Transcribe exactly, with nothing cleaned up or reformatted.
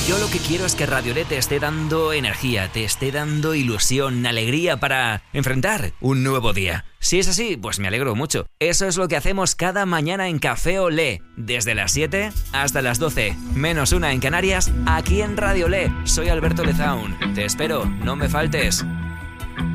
Yo lo que quiero es que Radiolé te esté dando energía, te esté dando ilusión, alegría para enfrentar un nuevo día. Si es así, pues me alegro mucho. Eso es lo que hacemos cada mañana en Café Olé, desde las siete hasta las doce, menos una en Canarias, aquí en Radiolé. Soy Alberto Lezaun. Te espero, no me faltes.